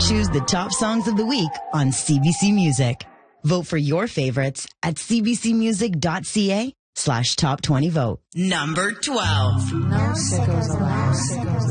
choose the top songs of the week on CBC Music. Vote for your favorites at cbcmusic.ca/top 20 vote. Number 12. No sickos allowed.